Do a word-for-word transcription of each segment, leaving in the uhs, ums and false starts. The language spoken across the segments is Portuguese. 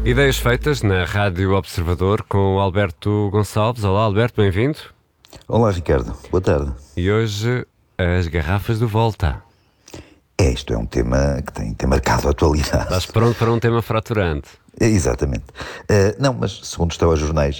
Ideias feitas na Rádio Observador com o Alberto Gonçalves. Olá, Alberto, bem-vindo. Olá, Ricardo. Boa tarde. E hoje, as garrafas do Volta. É, isto é um tema que tem, tem marcado a atualidade. Estás pronto para um tema fraturante? É, exatamente. Uh, não, mas segundo estão os jornais,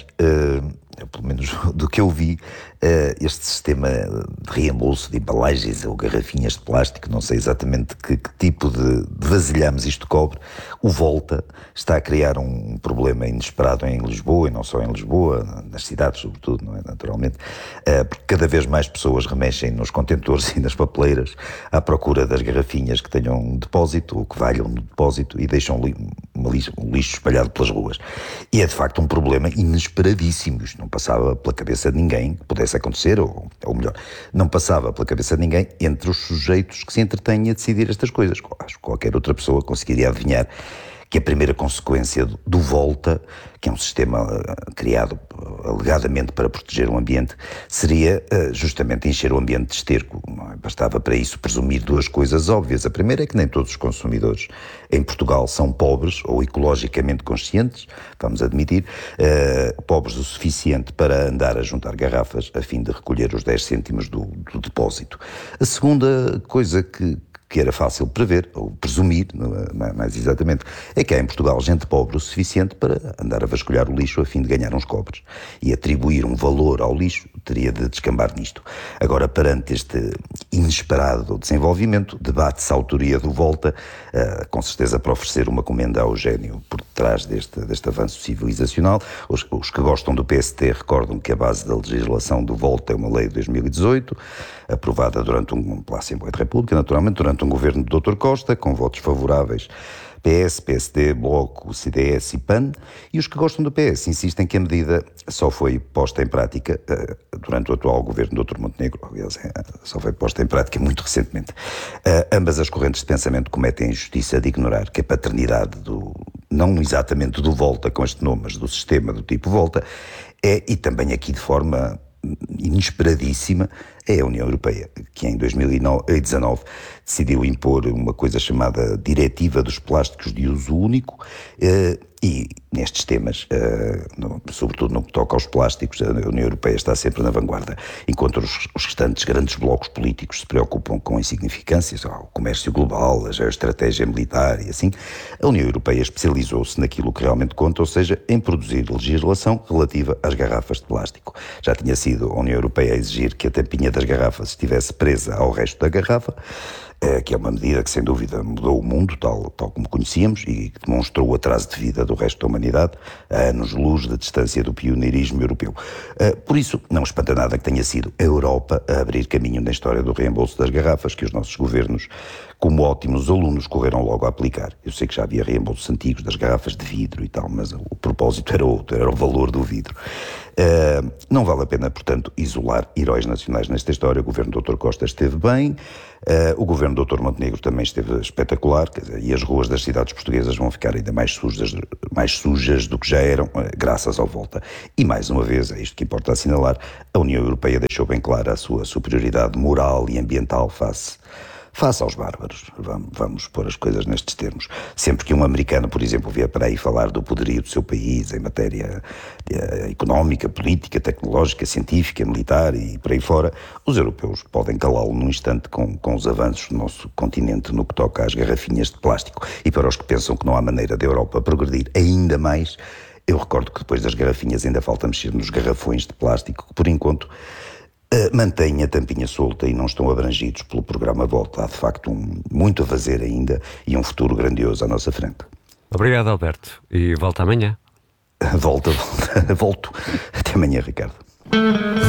uh, pelo menos do que eu vi, uh, este sistema de reembolso de embalagens ou garrafinhas de plástico, não sei exatamente que, que tipo de, de vasilhames isto cobre, o Volta está a criar um problema inesperado em Lisboa, e não só em Lisboa, nas cidades sobretudo, não é? Naturalmente, uh, porque cada vez mais pessoas remexem nos contentores e nas papeleiras à procura das garrafinhas que tenham um depósito ou que valham no depósito e deixam li- uma lixo, um lixo espalhado pelas ruas. E é de facto um problema inesperadíssimo. Isto não passava pela cabeça de ninguém que pudesse acontecer, ou, ou melhor, não passava pela cabeça de ninguém entre os sujeitos que se entretêm a decidir estas coisas. Acho que qualquer outra pessoa conseguiria adivinhar que a primeira consequência do, do Volta, que é um sistema uh, criado uh, alegadamente para proteger o ambiente, seria uh, justamente encher o ambiente de esterco. Não é? Bastava para isso presumir duas coisas óbvias. A primeira é que nem todos os consumidores em Portugal são pobres ou ecologicamente conscientes, vamos admitir, uh, pobres o suficiente para andar a juntar garrafas a fim de recolher os dez cêntimos do, do depósito. A segunda coisa que que era fácil prever, ou presumir, mais exatamente, é que há em Portugal gente pobre o suficiente para andar a vasculhar o lixo a fim de ganhar uns cobres. E atribuir um valor ao lixo teria de descambar nisto. Agora, perante este inesperado desenvolvimento, debate-se a autoria do Volta, uh, com certeza para oferecer uma comenda ao gênio por detrás deste, deste avanço civilizacional. Os, os que gostam do P S T recordam que a base da legislação do Volta é uma lei de dois mil e dezoito, aprovada durante um, pela Assembleia da República, naturalmente, durante um governo do doutor Costa, com votos favoráveis P S, P S D, Bloco, C D S e P A N, e os que gostam do P S insistem que a medida só foi posta em prática uh, durante o atual governo do doutor Montenegro, aliás, é, só foi posta em prática muito recentemente. Uh, ambas as correntes de pensamento cometem a injustiça de ignorar que a paternidade do, não exatamente do Volta com este nome, mas do sistema do tipo Volta, é, e também aqui de forma inesperadíssima, é a União Europeia, que em dois mil e dezanove decidiu impor uma coisa chamada Diretiva dos Plásticos de Uso Único, eh, e nestes temas, eh, no, sobretudo no que toca aos plásticos, a União Europeia está sempre na vanguarda, enquanto os, os restantes grandes blocos políticos se preocupam com insignificâncias, o comércio global, a geoestratégia militar e assim, a União Europeia especializou-se naquilo que realmente conta, ou seja, em produzir legislação relativa às garrafas de plástico. Já tinha sido a União Europeia a exigir que a tampinha das garrafas estivesse presa ao resto da garrafa, que é uma medida que sem dúvida mudou o mundo, tal, tal como conhecíamos, e que demonstrou o atraso de vida do resto da humanidade, a anos-luz de distância do pioneirismo europeu. Por isso, não espanta nada que tenha sido a Europa a abrir caminho na história do reembolso das garrafas, que os nossos governos, como ótimos alunos, correram logo a aplicar. Eu sei que já havia reembolsos antigos das garrafas de vidro e tal, mas o propósito era outro, era o valor do vidro. Uh, não vale a pena, portanto, isolar heróis nacionais nesta história. O governo do doutor Costa esteve bem, uh, o governo do doutor Montenegro também esteve espetacular, quer dizer, e as ruas das cidades portuguesas vão ficar ainda mais sujas, mais sujas do que já eram, uh, graças ao Volta. E mais uma vez, é isto que importa assinalar, a União Europeia deixou bem clara a sua superioridade moral e ambiental face Face aos bárbaros, vamos, vamos pôr as coisas nestes termos. Sempre que um americano, por exemplo, vier para aí falar do poderio do seu país em matéria eh, económica, política, tecnológica, científica, militar e por aí fora, os europeus podem calá-lo num instante com, com os avanços do nosso continente no que toca às garrafinhas de plástico. E para os que pensam que não há maneira da Europa progredir ainda mais, eu recordo que depois das garrafinhas ainda falta mexer nos garrafões de plástico, que por enquanto Uh, mantêm a tampinha solta e não estão abrangidos pelo programa Volta. Há de facto um, muito a fazer ainda e um futuro grandioso à nossa frente. Obrigado, Alberto, e volta amanhã. Volta, volta, volto. Até amanhã, Ricardo.